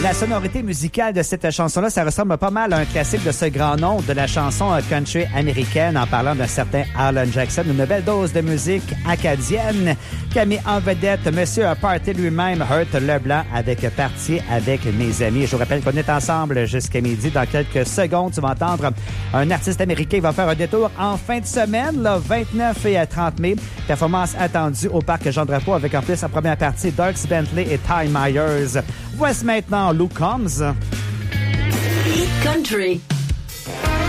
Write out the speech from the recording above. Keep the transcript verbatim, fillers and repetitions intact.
La sonorité musicale de cette chanson-là, ça ressemble pas mal à un classique de ce grand nom de la chanson country américaine en parlant d'un certain Alan Jackson. Une belle dose de musique acadienne qui a mis en vedette Monsieur Party lui-même, Hurt Leblanc, avec Parti avec mes amis. Je vous rappelle qu'on est ensemble jusqu'à midi. Dans quelques secondes, tu vas entendre un artiste américain qui va faire un détour en fin de semaine, le vingt-neuf et trente mai. Performance attendue au Parc Jean-Drapeau avec en plus la première partie Dierks Bentley et Ty Myers. Voici maintenant Luke Combs. Country.